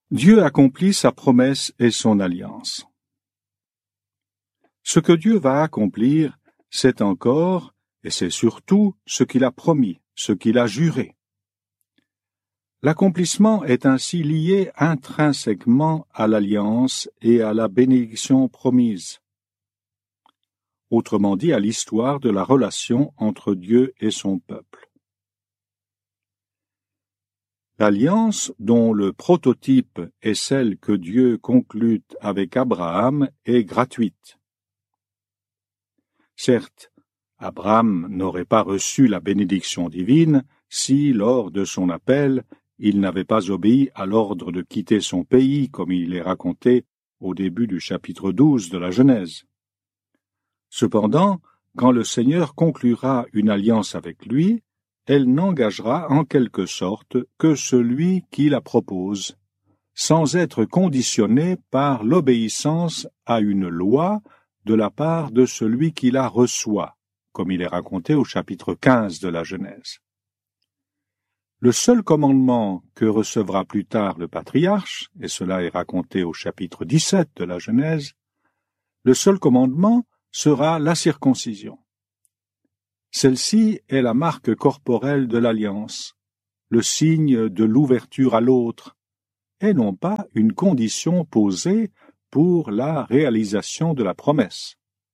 Dieu accomplit sa promesse et son alliance. Ce que Dieu va accomplir, c'est encore, et c'est surtout, ce qu'il a promis, ce qu'il a juré. L'accomplissement est ainsi lié intrinsèquement à l'alliance et à la bénédiction promise. Autrement dit, à l'histoire de la relation entre Dieu et son peuple. L'alliance, dont le prototype est celle que Dieu conclut avec Abraham, est gratuite. Certes, Abraham n'aurait pas reçu la bénédiction divine si, lors de son appel, il n'avait pas obéi à l'ordre de quitter son pays, comme il est raconté au début du chapitre 12 de la Genèse. Cependant, quand le Seigneur conclura une alliance avec lui, elle n'engagera en quelque sorte que celui qui la propose, sans être conditionnée par l'obéissance à une loi de la part de celui qui la reçoit, comme il est raconté au chapitre 15 de la Genèse. Le seul commandement que recevra plus tard le patriarche, et cela est raconté au chapitre 17 de la Genèse, le seul commandement sera la circoncision. Celle-ci est la marque corporelle de l'alliance, le signe de l'ouverture à l'autre, et non pas une condition posée pour la réalisation de la promesse.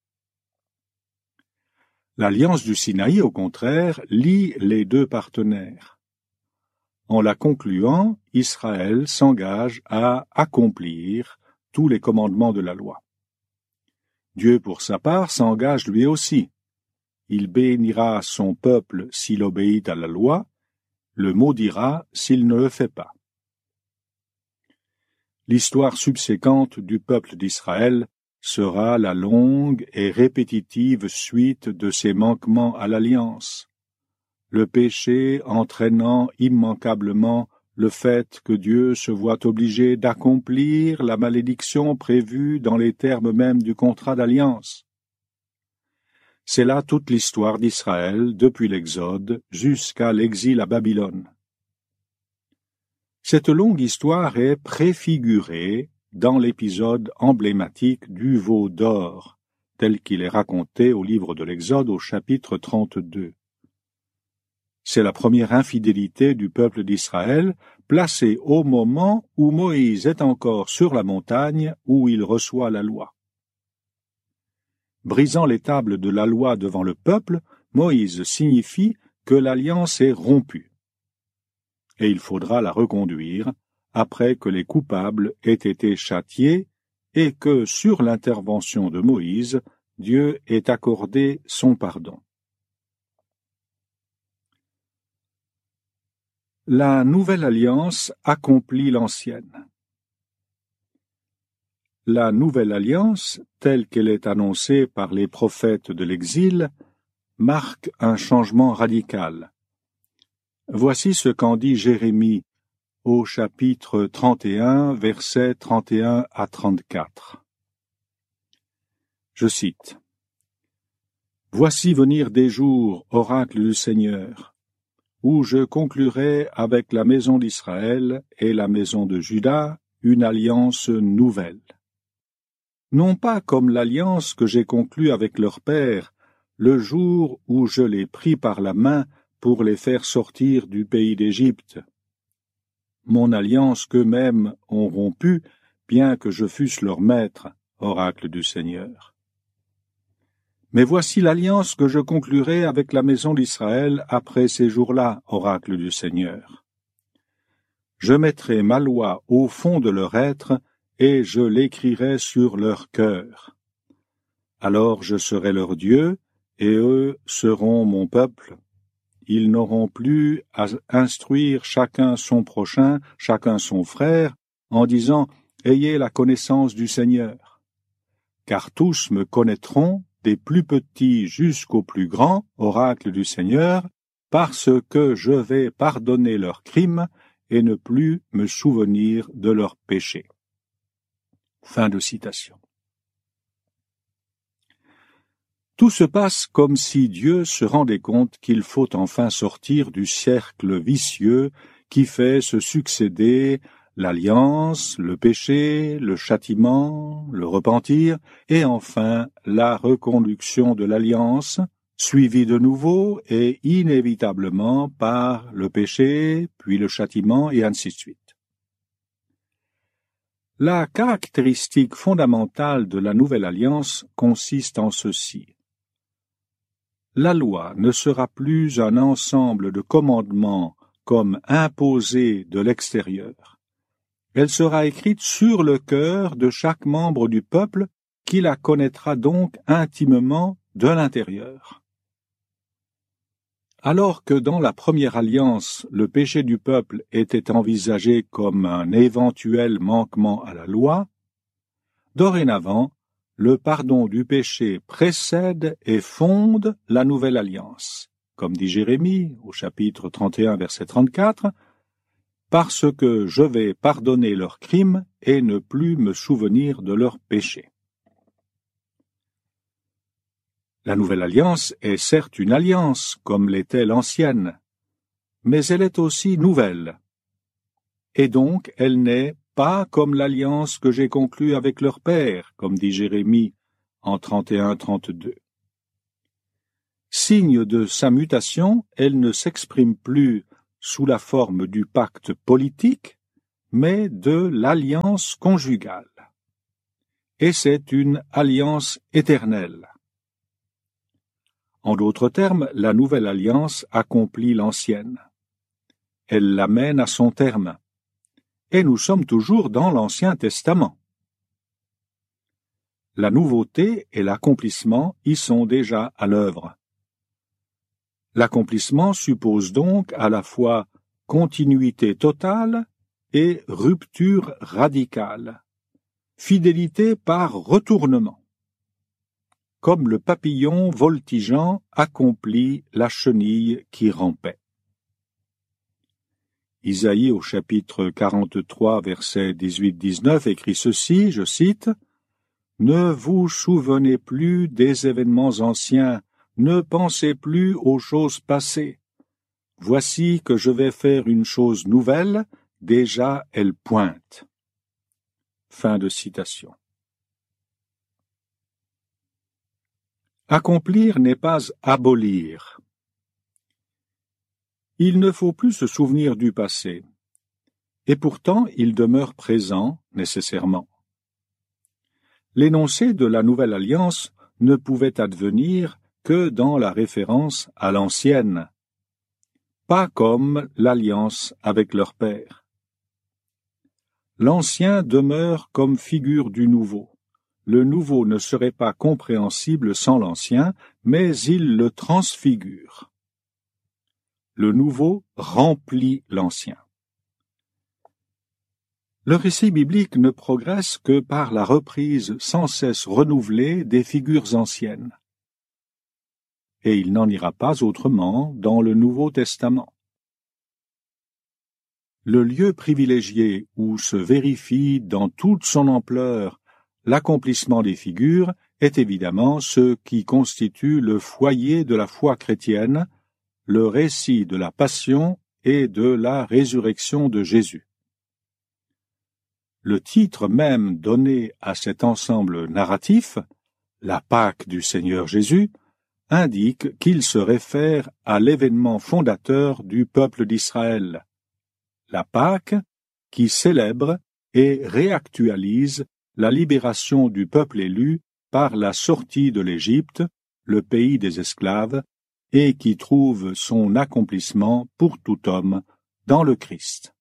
L'alliance du Sinaï, au contraire, lie les deux partenaires. En la concluant, Israël s'engage à accomplir tous les commandements de la loi. Dieu, pour sa part, s'engage lui aussi. Il bénira son peuple s'il obéit à la loi, le maudira s'il ne le fait pas. L'histoire subséquente du peuple d'Israël sera la longue et répétitive suite de ses manquements à l'alliance, le péché entraînant immanquablement le fait que Dieu se voit obligé d'accomplir la malédiction prévue dans les termes mêmes du contrat d'alliance. C'est là toute l'histoire d'Israël depuis l'Exode jusqu'à l'exil à Babylone. Cette longue histoire est préfigurée dans l'épisode emblématique du veau d'or, tel qu'il est raconté au livre de l'Exode au chapitre 32. C'est la première infidélité du peuple d'Israël, placée au moment où Moïse est encore sur la montagne où il reçoit la loi. Brisant les tables de la loi devant le peuple, Moïse signifie que l'alliance est rompue. Et il faudra la reconduire après que les coupables aient été châtiés et que, sur l'intervention de Moïse, Dieu ait accordé son pardon. La nouvelle alliance accomplit l'ancienne. La nouvelle alliance, telle qu'elle est annoncée par les prophètes de l'exil, marque un changement radical. Voici ce qu'en dit Jérémie au chapitre 31, versets 31 à 34. Je cite. « Voici venir des jours, oracle du Seigneur, où je conclurai avec la maison d'Israël et la maison de Juda une alliance nouvelle. Non pas comme l'alliance que j'ai conclue avec leur père, le jour où je les pris par la main pour les faire sortir du pays d'Égypte. Mon alliance qu'eux-mêmes ont rompue, bien que je fusse leur maître, oracle du Seigneur. Mais voici l'alliance que je conclurai avec la maison d'Israël après ces jours-là, oracle du Seigneur. Je mettrai ma loi au fond de leur être, et je l'écrirai sur leur cœur. Alors je serai leur Dieu, et eux seront mon peuple. Ils n'auront plus à instruire chacun son prochain, chacun son frère, en disant « Ayez la connaissance du Seigneur ». Car tous me connaîtront, des plus petits jusqu'aux plus grands, oracle du Seigneur, parce que je vais pardonner leurs crimes et ne plus me souvenir de leurs péchés. Fin de citation. Tout se passe comme si Dieu se rendait compte qu'il faut enfin sortir du cercle vicieux qui fait se succéder l'alliance, le péché, le châtiment, le repentir, et enfin la reconduction de l'alliance, suivie de nouveau et inévitablement par le péché, puis le châtiment, et ainsi de suite. La caractéristique fondamentale de la nouvelle alliance consiste en ceci. La loi ne sera plus un ensemble de commandements comme imposés de l'extérieur. Elle sera écrite sur le cœur de chaque membre du peuple qui la connaîtra donc intimement de l'intérieur. Alors que dans la première alliance, le péché du peuple était envisagé comme un éventuel manquement à la loi, dorénavant, le pardon du péché précède et fonde la nouvelle alliance, comme dit Jérémie au chapitre 31, verset 34, « Parce que je vais pardonner leurs crimes et ne plus me souvenir de leurs péchés. » La nouvelle alliance est certes une alliance, comme l'était l'ancienne, mais elle est aussi nouvelle. Et donc, elle n'est pas comme l'alliance que j'ai conclue avec leur père, comme dit Jérémie en 31-32. Signe de sa mutation, elle ne s'exprime plus sous la forme du pacte politique, mais de l'alliance conjugale. Et c'est une alliance éternelle. En d'autres termes, la nouvelle alliance accomplit l'ancienne. Elle l'amène à son terme. Et nous sommes toujours dans l'Ancien Testament. La nouveauté et l'accomplissement y sont déjà à l'œuvre. L'accomplissement suppose donc à la fois continuité totale et rupture radicale, fidélité par retournement. Comme le papillon voltigeant accomplit la chenille qui rampait. Isaïe au chapitre 43, versets 18-19 écrit ceci, je cite, « Ne vous souvenez plus des événements anciens, ne pensez plus aux choses passées. Voici que je vais faire une chose nouvelle, déjà elle pointe. » Fin de citation. Accomplir n'est pas abolir. Il ne faut plus se souvenir du passé, et pourtant il demeure présent nécessairement. L'énoncé de la nouvelle alliance ne pouvait advenir que dans la référence à l'ancienne, pas comme l'alliance avec leur père. L'ancien demeure comme figure du nouveau. Le nouveau ne serait pas compréhensible sans l'ancien, mais il le transfigure. Le nouveau remplit l'ancien. Le récit biblique ne progresse que par la reprise sans cesse renouvelée des figures anciennes. Et il n'en ira pas autrement dans le Nouveau Testament. Le lieu privilégié où se vérifie dans toute son ampleur l'accomplissement des figures est évidemment ce qui constitue le foyer de la foi chrétienne, le récit de la passion et de la résurrection de Jésus. Le titre même donné à cet ensemble narratif, la Pâque du Seigneur Jésus, indique qu'il se réfère à l'événement fondateur du peuple d'Israël, la Pâque qui célèbre et réactualise la libération du peuple élu par la sortie de l'Égypte, le pays des esclaves, et qui trouve son accomplissement pour tout homme dans le Christ.